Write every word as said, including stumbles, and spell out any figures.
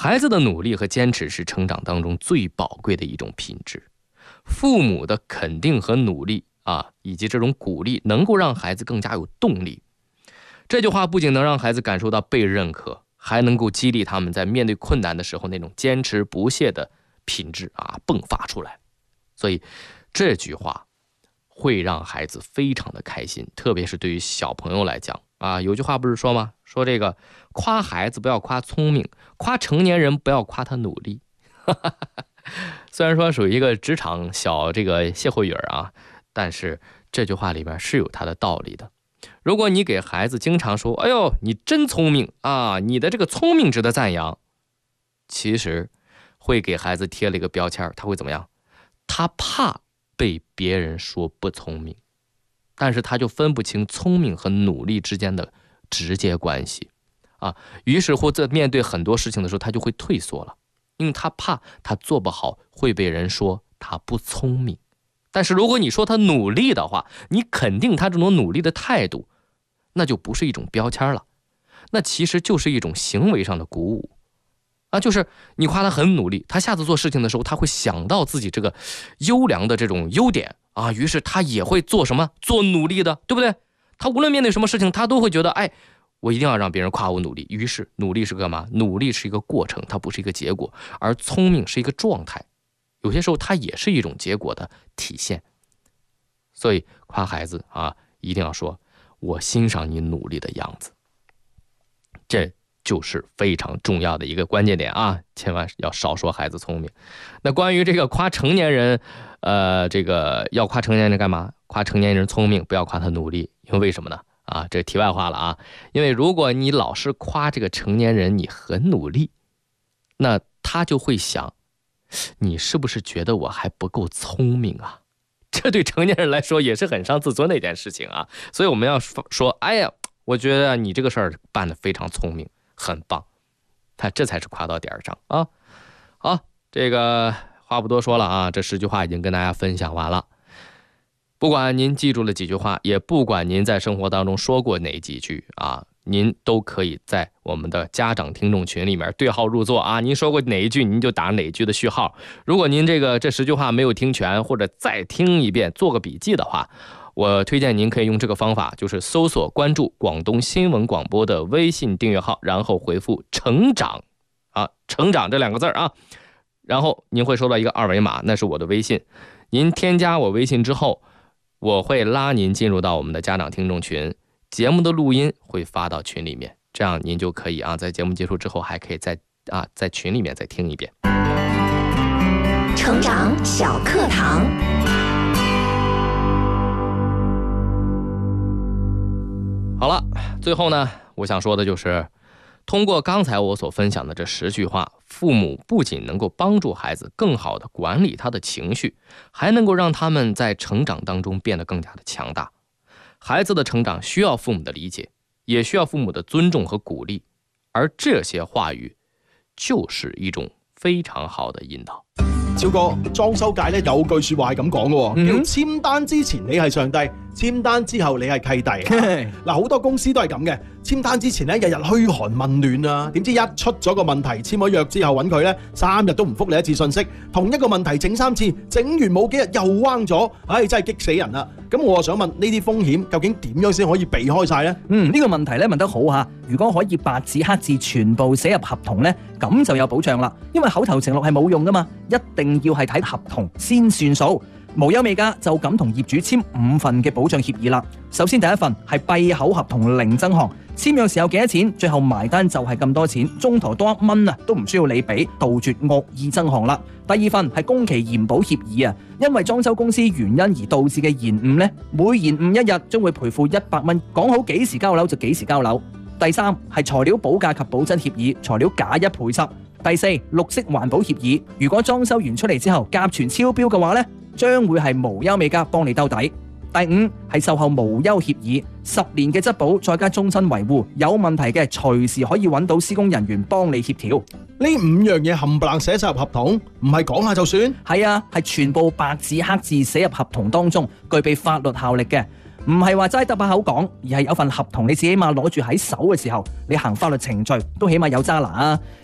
孩子的努力和坚持是成长当中最宝贵的一种品质。父母的肯定和努力啊，以及这种鼓励，能够让孩子更加有动力。这句话不仅能让孩子感受到被认可，还能够激励他们在面对困难的时候那种坚持不懈的品质啊迸发出来。所以这句话会让孩子非常的开心，特别是对于小朋友来讲啊，有句话不是说吗？说这个夸孩子不要夸聪明，夸成年人不要夸他努力。虽然说属于一个职场小这个歇后语啊，但是这句话里面是有它的道理的。如果你给孩子经常说哎呦你真聪明啊，你的这个聪明值得赞扬，其实会给孩子贴了一个标签，他会怎么样？他怕被别人说不聪明，但是他就分不清聪明和努力之间的直接关系啊，于是乎在面对很多事情的时候他就会退缩了，因为他怕他做不好会被人说他不聪明。但是如果你说他努力的话，你肯定他这种努力的态度，那就不是一种标签了，那其实就是一种行为上的鼓舞啊，就是你夸他很努力，他下次做事情的时候他会想到自己这个优良的这种优点啊，于是他也会做什么？做努力的，对不对？他无论面对什么事情他都会觉得哎，我一定要让别人夸我努力。于是努力是干嘛？努力是一个过程，它不是一个结果，而聪明是一个状态，有些时候它也是一种结果的体现。所以夸孩子啊，一定要说我欣赏你努力的样子，这就是非常重要的一个关键点啊，千万要少说孩子聪明。那关于这个夸成年人，呃，这个要夸成年人干嘛？夸成年人聪明，不要夸他努力，因为为什么呢？啊，这题外话了啊，因为如果你老是夸这个成年人你很努力，那他就会想，你是不是觉得我还不够聪明啊？这对成年人来说也是很伤自尊的一件事情啊。所以我们要说，哎呀，我觉得你这个事儿办得非常聪明，很棒，他这才是夸到点上啊。好，这个话不多说了啊，这十句话已经跟大家分享完了。不管您记住了几句话，也不管您在生活当中说过哪几句啊，您都可以在我们的家长听众群里面对号入座啊。您说过哪一句，您就打哪一句的序号。如果您这个这十句话没有听全，或者再听一遍做个笔记的话，我推荐您可以用这个方法，就是搜索关注广东新闻广播的微信订阅号，然后回复成长啊，成长这两个字啊，然后您会收到一个二维码，那是我的微信。您添加我微信之后，我会拉您进入到我们的家长听众群，节目的录音会发到群里面，这样您就可以啊，在节目结束之后还可以在啊在群里面再听一遍。 成长小课堂。 好了，最后呢，我想说的就是，通过刚才我所分享的这十句话，父母不仅能够帮助孩子更好地管理他的情绪，还能够让他们在成长当中变得更加的强大。孩子的成长需要父母的理解，也需要父母的尊重和鼓励，而这些话语就是一種非常好的引導。 超哥，裝修界咧有句説話係咁講嘅， 嗯、 叫簽單之前你係上帝，簽單之後你係契弟。嗱，好多公司都係咁嘅，簽單之前咧日日噓寒問暖啊，點知一出咗個問題，簽咗約之後揾佢咧，三日都唔覆你一次信息，同一個問題整三次，整完冇幾日又彎咗，唉，真係激死人啦！咁我想問呢啲風險究竟點樣先可以避開晒呢？ 嗯，呢、這個問題咧問得好嚇。如果可以白紙黑字全部寫入合同咧，咁就有保障啦。因為口頭承諾係冇用噶嘛，一定要係睇合同先算數。無憂美家就咁同業主簽五份嘅保障協議啦。首先第一份係閉口合同零增項，簽約時候幾多錢，最後埋單就係咁多錢，中途多一蚊啊都唔需要你俾，杜絕惡意增項啦。第二份係工期延保協議啊，因為裝修公司原因而導致嘅延誤呢，每延誤一日將會賠付一百蚊，講好幾時交樓就幾時交樓。第三係材料保價及保真協議，材料假一賠十。第四，綠色環保協議，如果裝修完出嚟之後甲醛超標嘅話呢，將會係無憂美家幫你兜底。第五係售後無憂協議，十年嘅質保再加終身維護，有問題嘅隨時可以揾到施工人員幫你協調。 呢五樣嘢冚唪唥寫晒入合同，唔係講下就算？ 係啊，係全部白紙黑字寫入合同當中，具備法律效力嘅。唔係話齋得把口講，而係有份合同你自己起碼攞住喺手嘅時候，你行法律程序都起碼有揸拿啊。